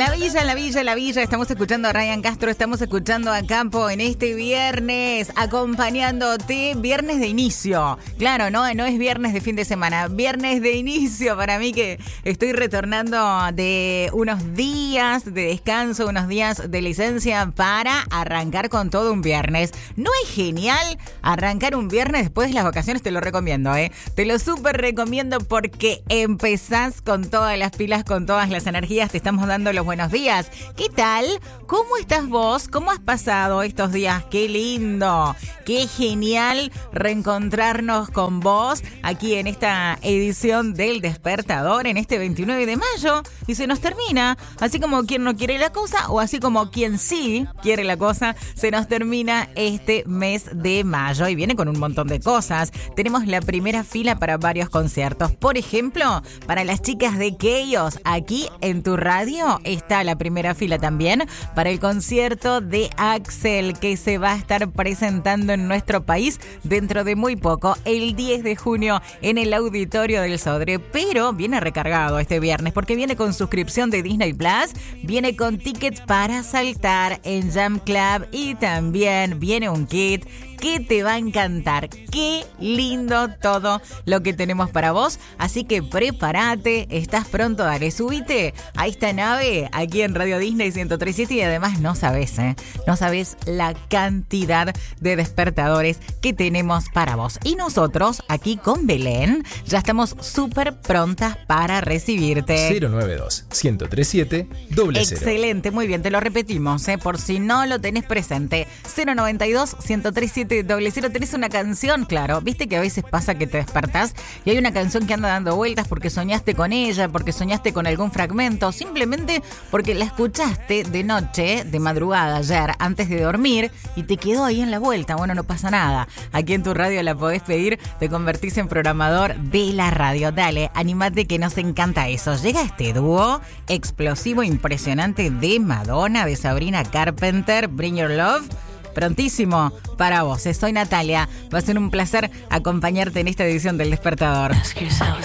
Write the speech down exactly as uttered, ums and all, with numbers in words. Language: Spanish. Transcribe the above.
La Villa, la Villa, la Villa. Estamos escuchando a Ryan Castro, estamos escuchando a Campo en este viernes, acompañándote. Viernes de inicio. Claro, no, no es viernes de fin de semana. Viernes de inicio para mí, que estoy retornando de unos días de descanso, unos días de licencia para arrancar con todo un viernes. ¿No es genial arrancar un viernes después de las vacaciones? Te lo recomiendo, ¿eh? Te lo súper recomiendo porque empezás con todas las pilas, con todas las energías. Te estamos dando los buenos días. ¿Qué tal? ¿Cómo estás vos? ¿Cómo has pasado estos días? ¡Qué lindo! ¡Qué genial reencontrarnos con vos aquí en esta edición del Despertador en este veintinueve de mayo! Y se nos termina, así como quien no quiere la cosa o así como quien sí quiere la cosa, se nos termina este mes de mayo y viene con un montón de cosas. Tenemos la primera fila para varios conciertos. Por ejemplo, para las chicas de Chaos, aquí en tu radio está la primera fila también para el concierto de Axel, que se va a estar presentando en nuestro país dentro de muy poco, el diez de junio en el Auditorio del Sodre. Pero viene recargado este viernes porque viene con suscripción de Disney Plus, viene con tickets para saltar en Jam Club y también viene un kit que te va a encantar. Qué lindo todo lo que tenemos para vos. Así que prepárate, estás pronto, dale, subite a esta nave aquí en Radio Disney ciento tres punto siete y además no sabes, ¿eh? No sabes la cantidad de despertadores que tenemos para vos. Y nosotros aquí con Belén ya estamos súper prontas para recibirte. cero nueve dos, uno cero tres siete, cero cero. Excelente, muy bien, te lo repetimos, ¿eh? Por si no lo tenés presente. cero nueve dos, uno cero tres siete, cero cero. Tenés una canción, claro. Viste que a veces pasa que te despertás y hay una canción que anda dando vueltas porque soñaste con ella, porque soñaste con algún fragmento, simplemente porque la escuchaste de noche, de madrugada, ayer, antes de dormir y te quedó ahí en la vuelta. Bueno, no pasa nada. Aquí en tu radio la podés pedir, te convertís en programador de la radio. Dale, animate que nos encanta eso. Llega este dúo explosivo, impresionante de Madonna, de Sabrina Carpenter, Bring Your Love. Prontísimo para vos. Soy Natalia. Va a ser un placer acompañarte en esta edición del Despertador.